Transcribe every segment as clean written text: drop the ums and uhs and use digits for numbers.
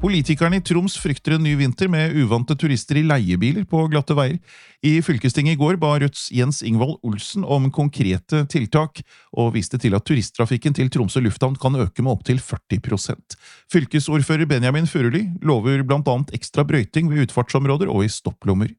Politikerne i Troms frykter en ny vinter med uvante turister i leiebiler på glatte veier. I fylkestinget i går ba Rødts Jens Ingvald Olsen om konkrete tiltak, og viste til at turisttrafikken til Tromsø lufthavn kan øke med opp til 40%. Fylkesordfører Benjamin Furuli lover blant annet ekstra brøyting ved utfartsområder og i stopplommer.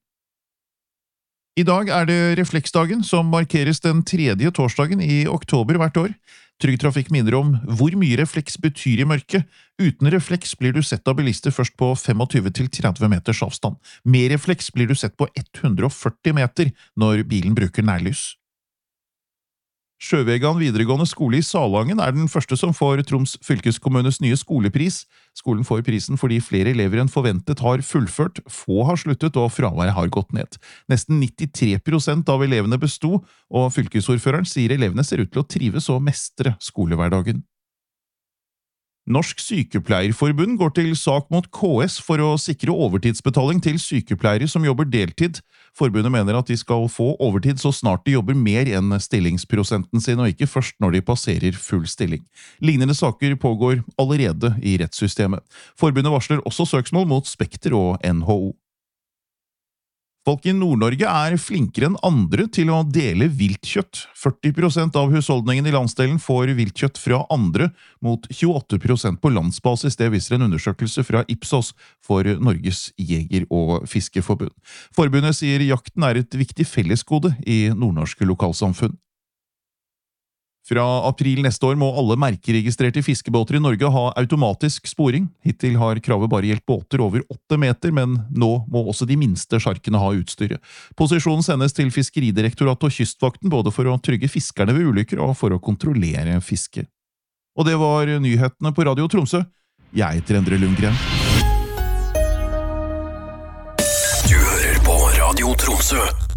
I dag er det refleksdagen, som markeres den tredje torsdagen i oktober hvert år. Trygg Trafikk minner om hvor mye refleks betyr i mørket. Uten refleks blir du sett av bilister først på 25–30 meters avstand. Med refleks blir du sett på 140 meter når bilen bruker nærlys. Sjøvegan videregående skole i Salangen er den første som får Troms fylkeskommunes nye skolepris. Skolen får prisen fordi flere elever enn forventet har fullført, få har sluttet og fraværet har gått ned. Nesten 93% av elevene besto, og fylkesordføreren sier elevene ser ut til å trives og mestre skolehverdagen. Norsk Sykepleierforbund går til sak mot KS for å sikre overtidsbetaling til sykepleiere som jobber deltid. Forbundet mener at de skal få overtid så snart de jobber mer enn stillingsprosenten sin, og ikke først når de passerer full stilling. Lignende saker pågår allerede i rettssystemet. Forbundet varsler også søksmål mot Spekter og NHO. Folk i Nord-Norge er flinkere enn andre til å dele viltkjøtt. 40% av husholdningen i landsdelen får viltkjøtt fra andre, mot 28% på landsbasis. Det viser en undersøkelse fra Ipsos for Norges Jeger- og Fiskerforbund. Forbundet sier jakten er et viktig fellesgode i nordnorske lokalsamfunn. Fra april neste år må alle merkeregistrerte fiskebåter i Norge ha automatisk sporing. Hittil har kravet bare gjeldt båter over 8 meter, men nå må også de minste sjarkene ha utstyret. Posisjonen sendes til Fiskeridirektoratet og Kystvakten, både for å trygge fiskerne ved ulykker og for å kontrollere fiske. Og det var nyhetene på Radio Tromsø. Jeg heter Endre Lundgren. Du hører på Radio Tromsø.